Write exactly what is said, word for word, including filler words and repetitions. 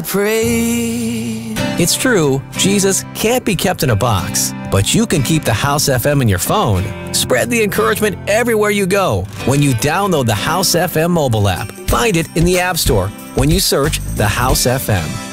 Pray. It's true, Jesus can't be kept in a box, but you can keep the House F M in your phone. Spread the encouragement everywhere you go when you download the House F M mobile app. Find it in the App Store when you search the House F M.